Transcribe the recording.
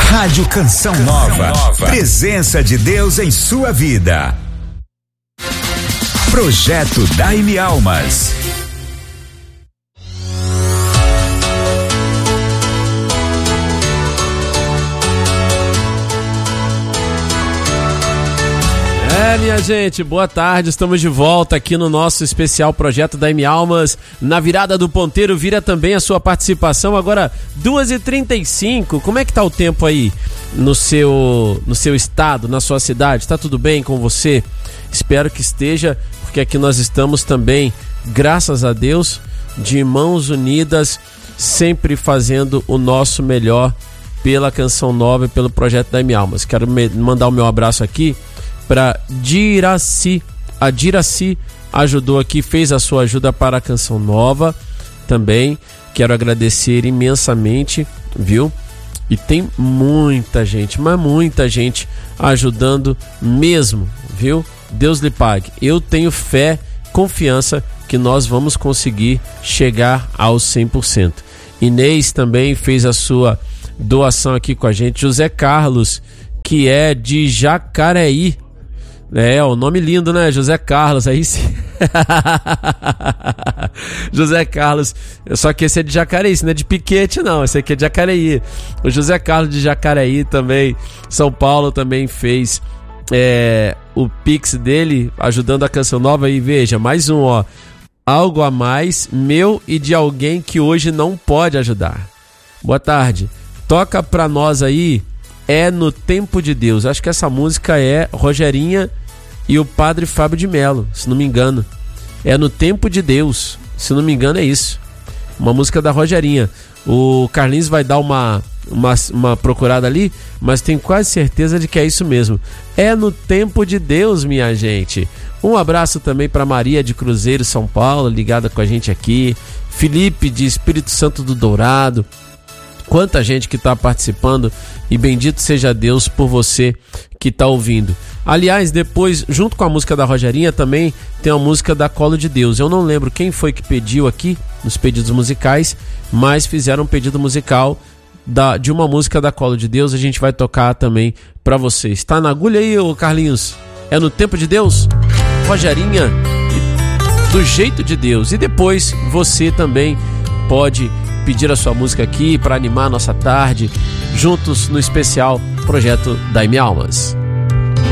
Rádio Canção Nova. Presença de Deus em sua vida. Projeto Dai-me Almas. Minha gente, boa tarde, estamos de volta aqui no nosso especial Projeto Dai-me Almas. Na virada do ponteiro vira também a sua participação, agora 2h35, como é que tá o tempo aí no seu estado, na sua cidade? Tá tudo bem com você? Espero que esteja, porque aqui nós estamos também, graças a Deus, de mãos unidas, sempre fazendo o nosso melhor pela Canção Nova e pelo Projeto Dai-me Almas. Quero mandar o meu abraço aqui para Diraci. A Diraci ajudou aqui, fez a sua ajuda para a Canção Nova também. Quero agradecer imensamente, viu? E tem muita gente, mas muita gente ajudando mesmo, viu? Deus lhe pague. Eu tenho fé, confiança que nós vamos conseguir chegar aos 100%. Inês também fez a sua doação aqui com a gente. José Carlos, que é de Jacareí. É, o nome lindo, né? José Carlos, aí sim. José Carlos, só que esse é de Jacareí, esse não é de Piquete não, esse aqui é de Jacareí. O José Carlos de Jacareí também, São Paulo, também fez o Pix dele, ajudando a Canção Nova. E veja, mais um, ó, algo a mais, meu e de alguém que hoje não pode ajudar. Boa tarde, toca pra nós aí, É no Tempo de Deus. Acho que essa música é Rogerinha e o Padre Fábio de Melo, se não me engano. É no Tempo de Deus, se não me engano é isso. Uma música da Rogerinha. O Carlinhos vai dar uma procurada ali, mas tenho quase certeza de que é isso mesmo. É no Tempo de Deus, minha gente. Um abraço também para Maria de Cruzeiro, São Paulo, ligada com a gente aqui. Felipe de Espírito Santo do Dourado. Quanta gente que está participando, e bendito seja Deus por você que está ouvindo. Aliás, depois, junto com a música da Rogerinha, também tem a música da Colo de Deus. Eu não lembro quem foi que pediu aqui nos pedidos musicais, mas fizeram um pedido musical de uma música da Colo de Deus. A gente vai tocar também para você. Está na agulha aí, ô Carlinhos? É no Tempo de Deus? Rogerinha, do jeito de Deus. E depois você também pode pedir a sua música aqui para animar a nossa tarde, juntos no especial Projeto Dai-me Almas.